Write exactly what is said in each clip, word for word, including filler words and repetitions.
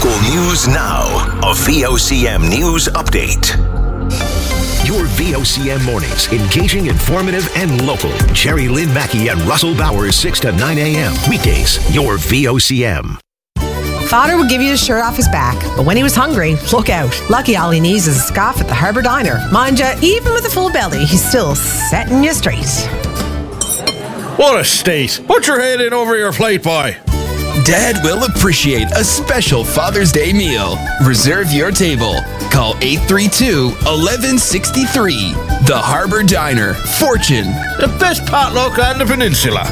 Local news now. A V O C M news update. Your V O C M mornings, engaging, informative, and local. Jerry Lynn Mackey and Russell Bowers, six to nine a.m. Weekdays, your V O C M. Father would give you his shirt off his back, but when he was hungry, look out. Lucky all he needs is a scoff at the Harbour Diner. Mind ya, even with a full belly, he's still setting you straight. What a state. Put your head in over your plate, boy. Dad will appreciate a special Father's Day meal. Reserve your table. Call eight three two, one one six three. The Harbour Diner. Fortune. The best potluck on the peninsula.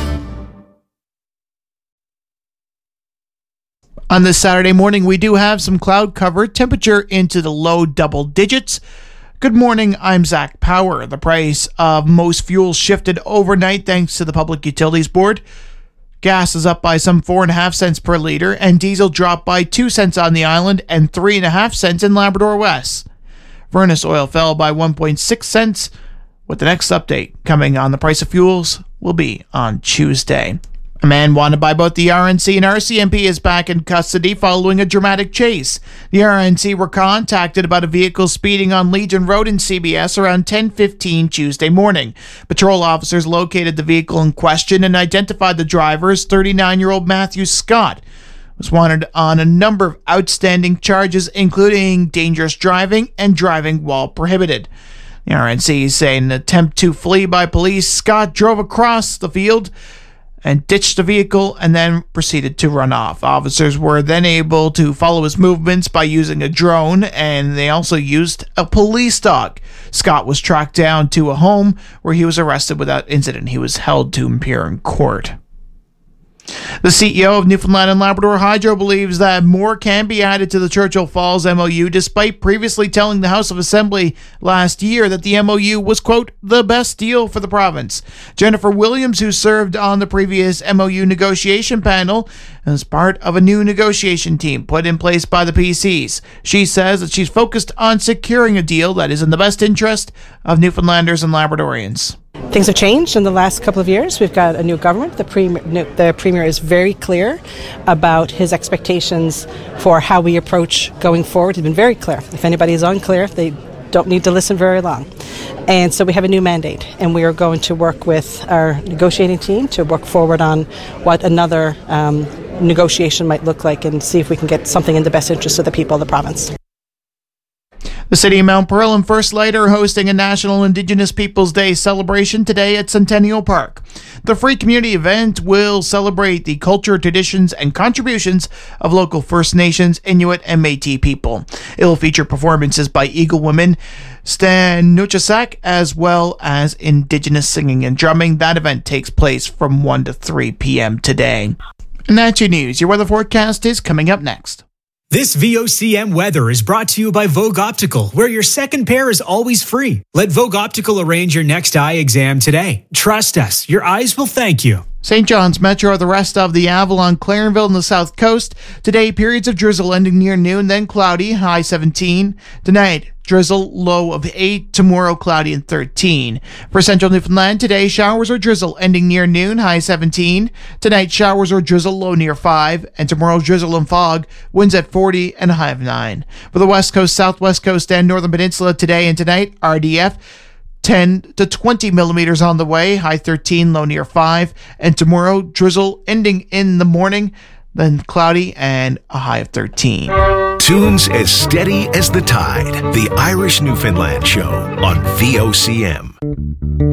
On this Saturday morning, we do have some cloud cover, temperature into the low double digits. Good morning, I'm Zach Power. The price of most fuels shifted overnight thanks to the Public Utilities Board. Gas is up by some four and a half cents per liter, and diesel dropped by two cents on the island and three and a half cents in Labrador West. Furnace oil fell by one point six cents, with the next update coming on the price of fuels will be on Tuesday. A man wanted by both the R N C and R C M P is back in custody following a dramatic chase. The R N C were contacted about a vehicle speeding on Legion Road in C B S around ten fifteen Tuesday morning. Patrol officers located the vehicle in question and identified the driver as thirty-nine-year-old Matthew Scott. Was wanted on a number of outstanding charges, including dangerous driving and driving while prohibited. The R N C say in an attempt to flee by police, Scott drove across the field and ditched the vehicle and then proceeded to run off. Officers were then able to follow his movements by using a drone, and they also used a police dog. Scott was tracked down to a home where he was arrested without incident. He was held to appear in court. The C E O of Newfoundland and Labrador Hydro believes that more can be added to the Churchill Falls M O U, despite previously telling the House of Assembly last year that the M O U was, quote, the best deal for the province. Jennifer Williams, who served on the previous M O U negotiation panel, is part of a new negotiation team put in place by the P Cs. She says that she's focused on securing a deal that is in the best interest of Newfoundlanders and Labradorians. Things have changed in the last couple of years. We've got a new government. The premier, the premier is very clear about his expectations for how we approach going forward. He's been very clear. If anybody is unclear, they don't need to listen very long. And so we have a new mandate, and we are going to work with our negotiating team to work forward on what another um, negotiation might look like and see if we can get something in the best interest of the people of the province. The City of Mount Pearl and First Light are hosting a National Indigenous Peoples Day celebration today at Centennial Park. The free community event will celebrate the culture, traditions, and contributions of local First Nations, Inuit, and Métis people. It will feature performances by Eagle Women, Stan Nuchasak, as well as Indigenous singing and drumming. That event takes place from one to three p.m. today. And that's your news. Your weather forecast is coming up next. This V O C M weather is brought to you by Vogue Optical, where your second pair is always free. Let Vogue Optical arrange your next eye exam today. Trust us, your eyes will thank you. Saint John's Metro, the rest of the Avalon, Clarenville, and the South Coast. Today, periods of drizzle ending near noon, then cloudy, high seventeen. Tonight, drizzle, low of eight. Tomorrow, cloudy and thirteen. For Central Newfoundland, today, showers or drizzle ending near noon, high seventeen. Tonight, showers or drizzle, low near five. And tomorrow, drizzle and fog, winds at forty and a high of nine. For the West Coast, Southwest Coast, and Northern Peninsula, today and tonight, R D F, ten to twenty millimeters on the way, high thirteen, low near five. And tomorrow, drizzle ending in the morning, then cloudy and a high of thirteen. Tunes as steady as the tide. The Irish Newfoundland Show on V O C M.